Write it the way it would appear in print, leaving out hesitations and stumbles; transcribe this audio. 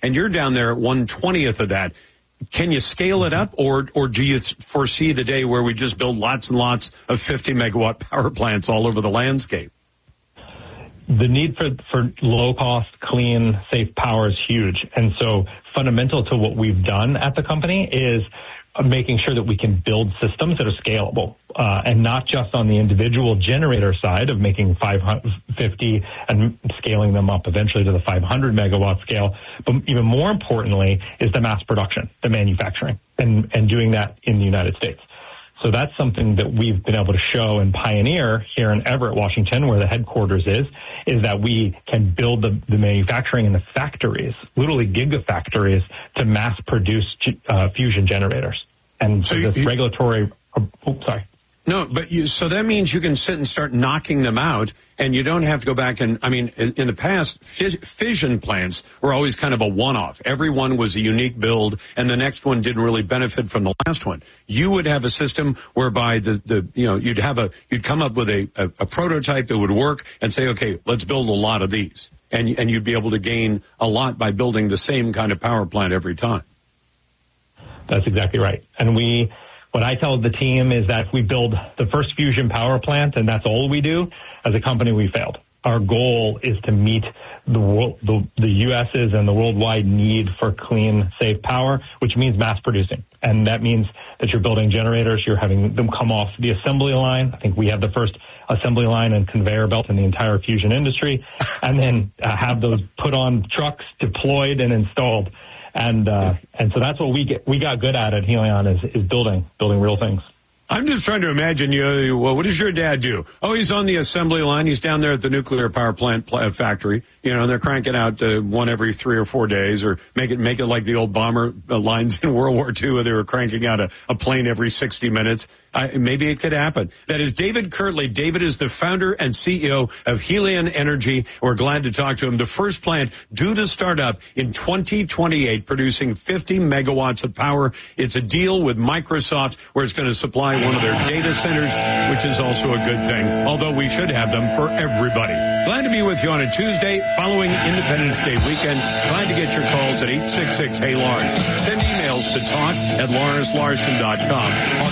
and you're down there at 1/20th of that. Can you scale it up, or do you foresee the day where we just build lots and lots of 50-megawatt power plants all over the landscape? The need for low-cost, clean, safe power is huge. And so fundamental to what we've done at the company is making sure that we can build systems that are scalable, and not just on the individual generator side of making 550 and scaling them up eventually to the 500 megawatt scale, but even more importantly is the mass production, the manufacturing, and doing that in the United States. So that's something that we've been able to show and pioneer here in Everett, Washington, where the headquarters is that we can build the manufacturing in the factories, literally gigafactories, to mass produce fusion generators. And so this regulatory, sorry. No, but so that means you can sit and start knocking them out, and you don't have to go back and, I mean, in the past, fission plants were always kind of a one-off. Every one was a unique build, and the next one didn't really benefit from the last one. You would have a system whereby you'd come up with a prototype that would work and say, okay, let's build a lot of these. And you'd be able to gain a lot by building the same kind of power plant every time. That's exactly right. And what I tell the team is that if we build the first fusion power plant and that's all we do, as a company, we failed. Our goal is to meet the U.S.'s and the worldwide need for clean, safe power, which means mass producing. And that means that you're building generators, you're having them come off the assembly line. I think we have the first assembly line and conveyor belt in the entire fusion industry, and then have those put on trucks, deployed and installed. And so that's what we got good at Helion is building real things. I'm just trying to imagine well, what does your dad do? Oh, he's on the assembly line. He's down there at the nuclear power plant factory. They're cranking out one every 3 or 4 days, or make it like the old bomber lines in World War II, where they were cranking out a plane every 60 minutes. Maybe it could happen. That is David Kirtley. David is the founder and CEO of Helion Energy. We're glad to talk to him. The first plant due to start up in 2028, producing 50 megawatts of power. It's a deal with Microsoft where it's going to supply one of their data centers, which is also a good thing, although we should have them for everybody. Glad to be with you on a Tuesday following Independence Day weekend. Glad to get your calls at 866-HEY-LARS. Send emails to talk@LarsLarson.com. On